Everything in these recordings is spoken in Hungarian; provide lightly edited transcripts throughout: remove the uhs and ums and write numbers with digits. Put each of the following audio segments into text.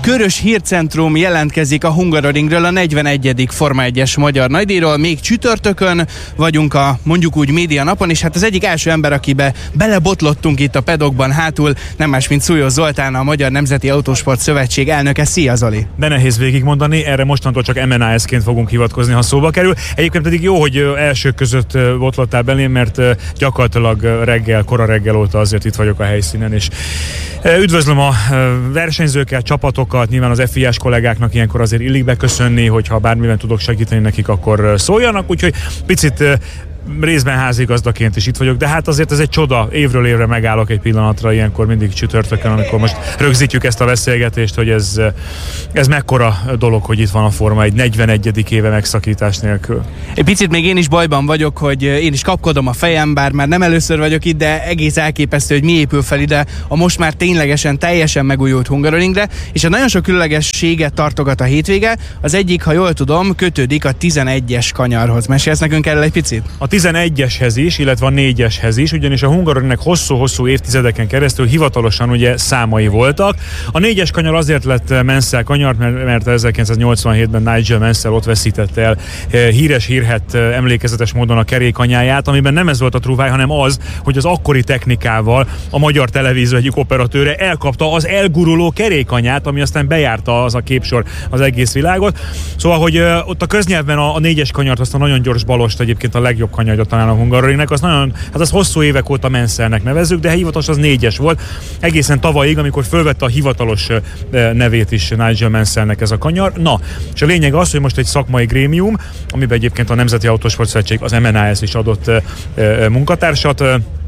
Körös Hírcentrum jelentkezik a Hungaroringről, a 41. Forma 1-es magyar nagydíjról. Még csütörtökön vagyunk a mondjuk úgy média napon, és hát az egyik első ember, akibe belebotlottunk itt a pedokban hátul, nem más, mint Szújós Zoltán, a Magyar Nemzeti Autósport Szövetség elnöke. Szia, Zoli! De nehéz végigmondani, erre mostantól csak MNAS-ként fogunk hivatkozni, ha szóba kerül. Egyébként pedig jó, hogy elsők között botlottál belém, mert gyakorlatilag kora reggel óta azért itt vagyok a helyszínen, és üdvözlöm a versenyzőket, csapatokat, nyilván az FIA-s kollégáknak ilyenkor azért illik beköszönni, hogyha bármiben tudok segíteni nekik, akkor szóljanak, úgyhogy picit részben házigazdaként is itt vagyok, de hát azért ez egy csoda, évről évre megállok egy pillanatra, ilyenkor mindig csütörtökön, amikor most rögzítjük ezt a beszélgetést, hogy ez mekkora dolog, hogy itt van a Forma 1 41. éve megszakítás nélkül. Egy picit még én is bajban vagyok, hogy én is kapkodom a fejem, bár már nem először vagyok itt, de egész elképesztő, hogy mi épül fel ide a most már ténylegesen teljesen megújult Hungaroringre, és a nagyon sok különlegességet tartogat a hétvége. Az egyik, ha jól tudom, kötődik a 11-es kanyarhoz. Mesélsz nekünk erről egy picit? A 11-eshez is, illetve a 4-eshez is, ugyanis a Hungaroringnek hosszú-hosszú évtizedeken keresztül hivatalosan ugye számai voltak. A 4-es kanyar azért lett Mansell kanyar, mert 1987-ben Nigel Mansell ott veszítette el híres-hírhedt emlékezetes módon a kerékanyáját, amiben nem ez volt a trúváj, hanem az, hogy az akkori technikával a magyar televízió egyik operatőre elkapta az elguruló kerékanyát, ami aztán bejárta az a képsor az egész világot. Szóval, hogy ott a köznyelvben a 4-es kanyart, azt a nagyon gyors balost egyébként a legjobb kanyarja talán a Hungaroringnek, az nagyon, hát az hosszú évek óta Mansellnek nevezzük, de hivatalos az 4-es volt. Egészen tavalyig, amikor fölvette a hivatalos nevét is Nigel Mansellnek ez a kanyar. Na, és a lényeg az, hogy most egy szakmai grémium, amiben egyébként a Nemzeti Autósport Szövetség, az MNAS is adott munkatársat,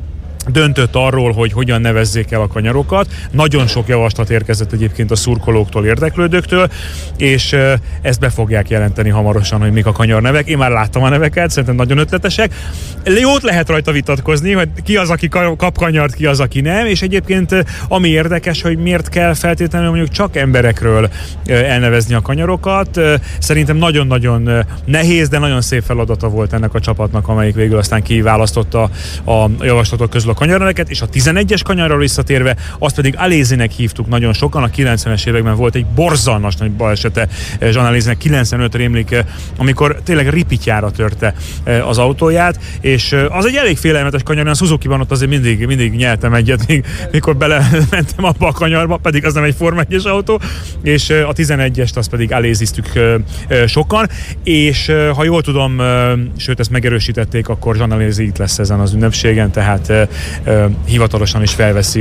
döntött arról, hogy hogyan nevezzék el a kanyarokat. Nagyon sok javaslat érkezett egyébként a szurkolóktól, érdeklődőktől, és ezt be fogják jelenteni hamarosan, hogy mik a kanyarnevek. Én már láttam a neveket, szerintem nagyon ötletesek. Jót lehet rajta vitatkozni, hogy ki az, aki kap kanyart, ki az, aki nem, és egyébként ami érdekes, hogy miért kell feltétlenül mondjuk csak emberekről elnevezni a kanyarokat. Szerintem nagyon-nagyon nehéz, de nagyon szép feladata volt ennek a csapatnak, amelyik végül aztán kiválasztotta a javaslatok közül a kanyarneveket, és a 11-es kanyarról visszatérve, azt pedig Alesinek hívtuk nagyon sokan. A 90-es években volt egy borzalmas nagy balesete Jean Alesinek, 95 rémlik, amikor tényleg ripityára törte az autóját, és az egy elég félelmetes kanyar, a Suzuki-ban ott azért mindig nyeltem egyet, mikor belementem abba a kanyarba, pedig az nem egy Forma 1-es autó, és a 11-est azt pedig Alesiztük sokan, és ha jól tudom, sőt ezt megerősítették, akkor Jean Alesi itt lesz ezen az ünnepségen, tehát hivatalosan is felveszi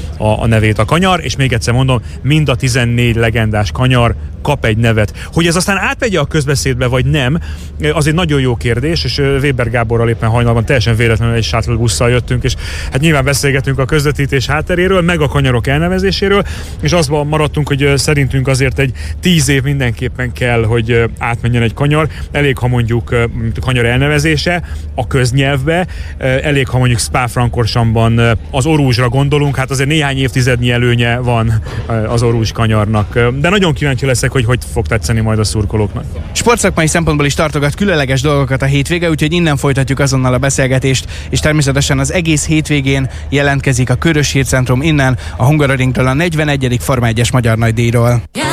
a nevét a kanyar, és még egyszer mondom, mind a 14 legendás kanyar kap egy nevet. Hogy ez aztán átmegye a közbeszédbe, vagy nem, az egy nagyon jó kérdés, és Weber Gáborral éppen hajnalban teljesen véletlenül egy shuttle busszal jöttünk, és hát nyilván beszélgetünk a közvetítés hátteréről, meg a kanyarok elnevezéséről, és azban maradtunk, hogy szerintünk azért egy 10 év mindenképpen kell, hogy átmenjen egy kanyar. Elég, ha mondjuk a kanyar elnevezése a köznyelvbe, elég, ha mondjuk Spa-Francorchamban az Orúzsra gondolunk, hát azért néhány évtizednyi előnye van az Orúzs kanyarnak. De nagyon kíváncsi leszek, hogy fog tetszeni majd a szurkolóknak. Sportszakmai szempontból is tartogat különleges dolgokat a hétvége, úgyhogy innen folytatjuk azonnal a beszélgetést, és természetesen az egész hétvégén jelentkezik a Körös Hírcentrum innen a Hungaroringtől, a 41. Forma 1-es magyar nagydíjról.